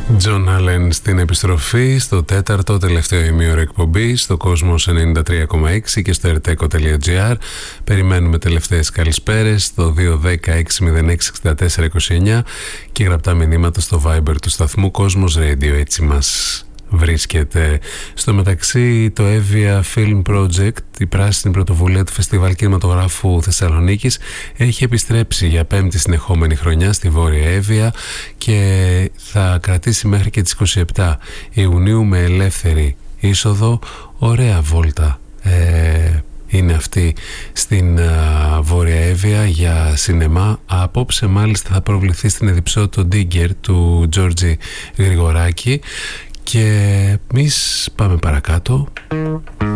John Allen στην επιστροφή στο τέταρτο τελευταίο ημίωρο εκπομπή στο Κόσμος 93,6 και στο erteco.gr. Περιμένουμε τελευταίες καλησπέρες στο 210-606-6429 και γραπτά μηνύματα στο Viber του σταθμού Κόσμος Radio, έτσι μας βρίσκεται. Στο μεταξύ, το Evia Film Project, η πράσινη πρωτοβουλία του Φεστιβάλ Κινηματογράφου Θεσσαλονίκης, έχει επιστρέψει για 5η συνεχόμενη χρονιά στη Βόρεια Εύβοια και θα κρατήσει μέχρι και τις 27 Ιουνίου με ελεύθερη είσοδο. Ωραία βόλτα είναι αυτή στην Βόρεια Εύβοια για σινεμά. Απόψε μάλιστα θα προβληθεί στην Εδιψό το Digger του Τζόρτζι Γρηγοράκη. Και εμείς πάμε παρακάτω.